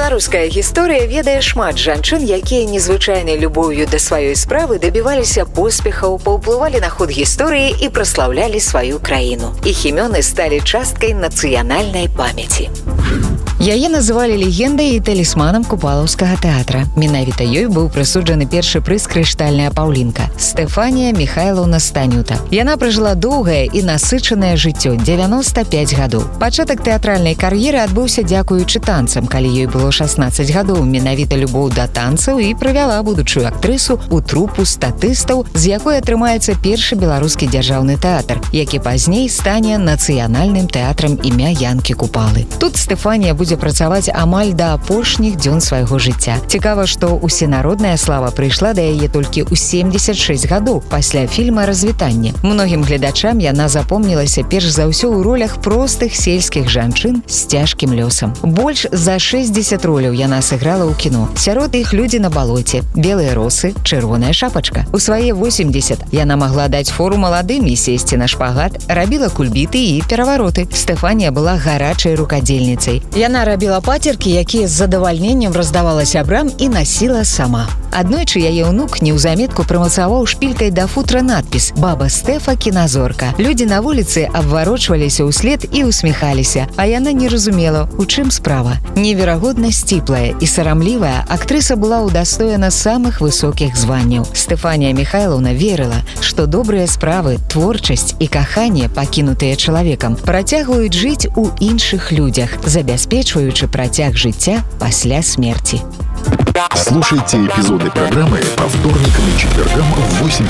Беларуская гісторыя ведае шмат жанчын, якія незвычайнай любоўю да сваёй справы дабіваліся поспехаў, паўплывалі на ход гісторыі і праслаўлялі сваю краіну. Іх імёны сталі часткай нацыянальнай памяці. Яе называлі легендай і талісманам купалаўскага тэатра. Менавіта ёй быў прысуджаны першы прыз «Крыштальная паўлінка» Стэфанія Міхайлаўна Станюта. Яна пражыла доўгае і насычанае жыццё 95 гадоў. Пачатак тэатральнай кар'еры адбыўся дзякуючы танцам, калі ёй было 16 гадоў. Менавіта любоў да танцаў і правяла будучую актрысу у трупу статыстаў, з якой атрымаецца першы беларускі дзяржаўны тэатр, які пазней стане нацыянальным тэатрам імя Янкі Купалы. Тут Стэфанія будзе працаваць амаль да апошніх дзён свайго жыцця. Цікава, што усенародная слава прыйшла да яе толькі ў 76 гадоў пасля фільма «Развітанне». Многім гледачам яна запомнілася перш за ўсё ў ролях простых сельскіх жанчын з цяжкім лёсам. Больш за 60 роляў яна сыграла ў кіно. Сярод іх «Людзі на балоце», «Белыя росы», «Чырвоная шапачка». У свае 80 яна магла даць фору маладым і сесці на шпагат, рабіла кульбіты і перавароты. Стэфанія была гарачай рукадзельніцай. Яна рабіла пацеркі, якія з задавальненнем раздавала сябрам і насіла сама. Аднойчы яе ўнук неўзаметку прымацаваў шпількай да футра надпіс «Баба Стэфа кіназорка». Людзі на вуліцы абварочваліся ўслед і усміхаліся, а яна не разумела, у чым справа. Неверагодна сціплая і сарамлівая, актрыса была ўдастоена самых высокіх званняў. Стэфанія Міхайлаўна верыла, што добрыя справы, творчасць і каханне, пакінутыя чалавекам, працягваюць жыць у іншых людзях, забяспечваючы працяг жыцця пасля смерти. Слушайте эпизоды программы по вторникам и четвергам в 8